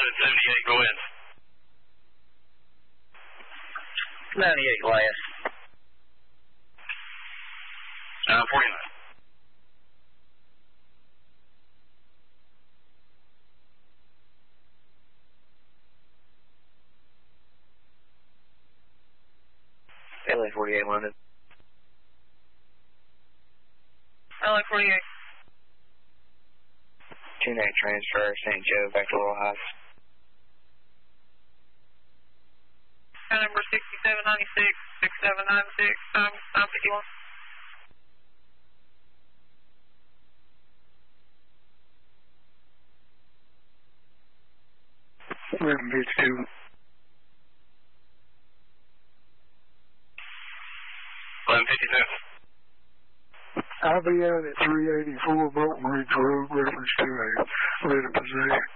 at 78, go ahead. 98 last. 49. LA 48 London. LA 48. 2-8 transfer, St. Joe, back to Laurel Heights. Number 6796, 6796, time 51. 1152. 1152. I'll be out at 384 Bolton Ridge Road, reference to a letter possession.